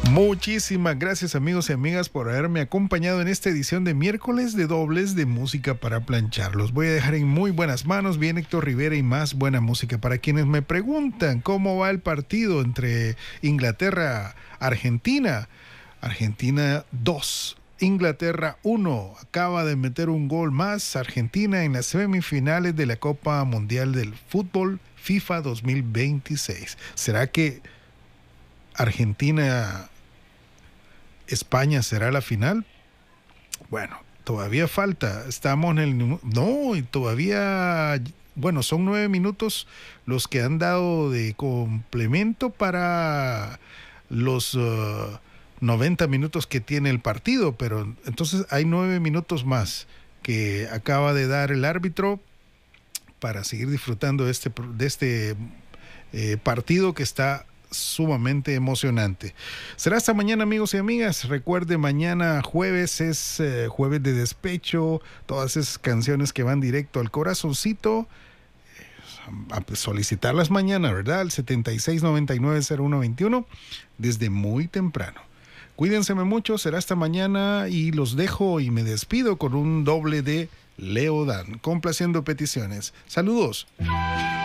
Muchísimas gracias, amigos y amigas, por haberme acompañado en esta edición de miércoles de dobles de música para planchar. Los voy a dejar en muy buenas manos. Bien, Héctor Rivera y más buena música. Para quienes me preguntan cómo va el partido entre Inglaterra-Argentina. Argentina 2, Inglaterra 1. Acaba de meter un gol más Argentina en las semifinales de la Copa Mundial del Fútbol FIFA 2026. ¿Será que Argentina-España será la final? Bueno, todavía falta. Estamos en el... No, y todavía... Bueno, son 9 minutos los que han dado de complemento para los 90 minutos que tiene el partido, pero entonces hay 9 minutos más que acaba de dar el árbitro para seguir disfrutando de este partido que está sumamente emocionante. Será hasta mañana, amigos y amigas. Recuerde, mañana jueves es jueves de despecho, todas esas canciones que van directo al corazoncito, a solicitarlas mañana, ¿verdad? Al 76990121 desde muy temprano. Cuídense mucho, será hasta mañana y los dejo y me despido con un doble de Leo Dan, complaciendo peticiones. Saludos.